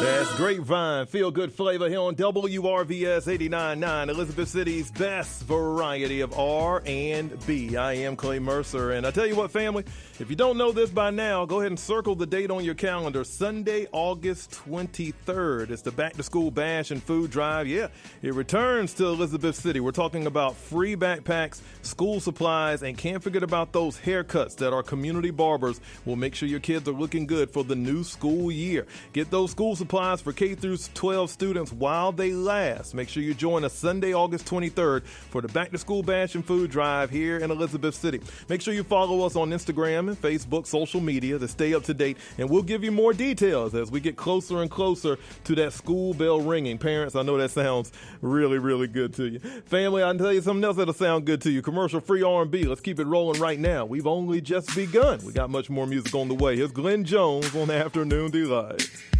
That's Grapevine, feel good flavor here on WRVS 89.9, Elizabeth City's best variety of R&B. I am Clay Mercer, and I tell you what, family, if you don't know this by now, go ahead and circle the date on your calendar, Sunday, August 23rd. It's the Back to School Bash and Food Drive. Yeah, it returns to Elizabeth City. We're talking about free backpacks, school supplies, and can't forget about those haircuts that our community barbers will make sure your kids are looking good for the new school year. Get those school supplies for K through 12 students while they last. Make sure you join us Sunday, August 23rd for the Back to School Bash and Food Drive here in Elizabeth City. Make sure you follow us on Instagram and Facebook, social media to stay up to date, and we'll give you more details as we get closer and closer to that school bell ringing. Parents, I know that sounds really, really good to you. Family, I'll tell you something else that'll sound good to you. Commercial-free R&B. Let's keep it rolling right now. We've only just begun. We got much more music on the way. Here's Glenn Jones on Afternoon Delight.